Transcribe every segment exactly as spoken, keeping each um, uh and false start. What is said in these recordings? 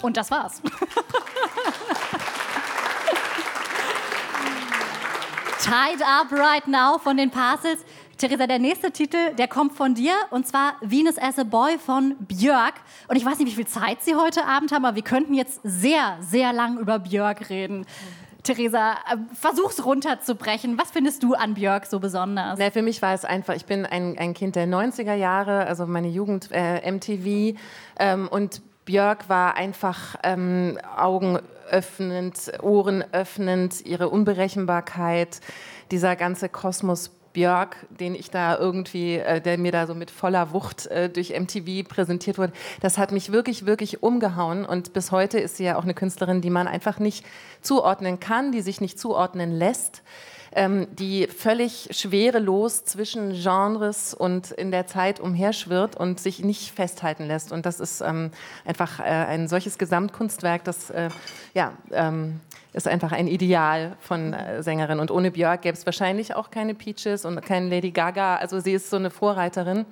Und das war's. Tied Up Right Now von den Parcels. Theresa, der nächste Titel, der kommt von dir, und zwar Venus as a Boy von Björk. Und ich weiß nicht, wie viel Zeit Sie heute Abend haben, aber wir könnten jetzt sehr, sehr lang über Björk reden. Theresa, versuch's runterzubrechen. Was findest du an Björk so besonders? Na, für mich war es einfach, ich bin ein, ein Kind der neunziger Jahre, also meine Jugend, äh, M T V. Ähm, und Björk war einfach ähm, augenöffnend, ohrenöffnend, ihre Unberechenbarkeit, dieser ganze Kosmos Björk, den ich da irgendwie, äh, der mir da so mit voller Wucht äh, durch M T V präsentiert wurde, das hat mich wirklich, wirklich umgehauen. Und bis heute ist sie ja auch eine Künstlerin, die man einfach nicht zuordnen kann, die sich nicht zuordnen lässt, ähm, die völlig schwerelos zwischen Genres und in der Zeit umherschwirrt und sich nicht festhalten lässt. Und das ist ähm, einfach äh, ein solches Gesamtkunstwerk, das äh, ja, ähm, ist einfach ein Ideal von äh, Sängerin. Und ohne Björk gäbe es wahrscheinlich auch keine Peaches und keine Lady Gaga. Also sie ist so eine Vorreiterin.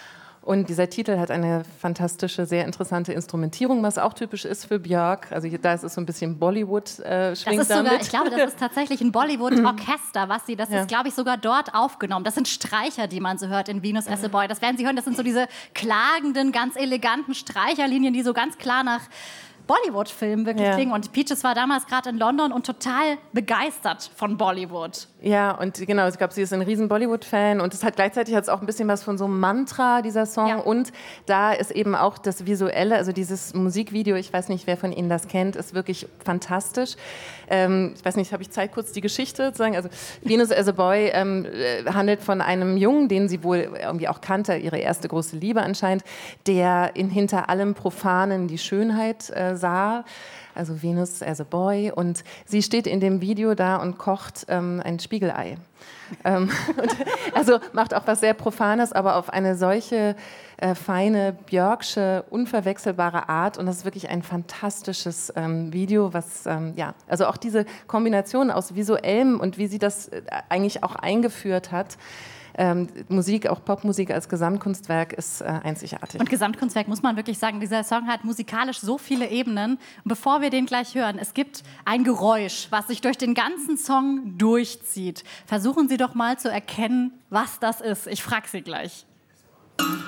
Und dieser Titel hat eine fantastische, sehr interessante Instrumentierung, was auch typisch ist für Björk. Also hier, da ist es so ein bisschen Bollywood äh, schwingt das ist sogar, damit. Ich glaube, das ist tatsächlich ein Bollywood-Orchester, was sie, das Ja. ist, glaube ich, sogar dort aufgenommen. Das sind Streicher, die man so hört in Venus as a Boy. Das werden Sie hören, das sind so diese klagenden, ganz eleganten Streicherlinien, die so ganz klar nach Bollywood-Filmen wirklich Ja. klingen. Und Peaches war damals gerade in London und total begeistert von Bollywood. Ja, und genau, ich glaube, sie ist ein riesen Bollywood-Fan und es hat gleichzeitig hat's auch ein bisschen was von so einem Mantra, dieser Song. Ja. Und da ist eben auch das Visuelle, also dieses Musikvideo, ich weiß nicht, wer von Ihnen das kennt, ist wirklich fantastisch. Ähm, ich weiß nicht, habe ich Zeit, kurz die Geschichte zu sagen? Also Venus as a Boy ähm, äh, handelt von einem Jungen, den sie wohl irgendwie auch kannte, ihre erste große Liebe anscheinend, der in hinter allem Profanen die Schönheit äh, sah. Also Venus as a Boy, und sie steht in dem Video da und kocht ähm, ein Spiegelei. ähm, und, also macht auch was sehr Profanes, aber auf eine solche äh, feine, björksche, unverwechselbare Art, und das ist wirklich ein fantastisches ähm, Video, was, ähm, ja, also auch diese Kombination aus Visuellem und wie sie das äh, eigentlich auch eingeführt hat. Ähm, Musik, auch Popmusik als Gesamtkunstwerk ist äh, einzigartig. Und Gesamtkunstwerk muss man wirklich sagen, dieser Song hat musikalisch so viele Ebenen. Und bevor wir den gleich hören, es gibt ein Geräusch, was sich durch den ganzen Song durchzieht. Versuchen Sie doch mal zu erkennen, was das ist. Ich frage Sie gleich.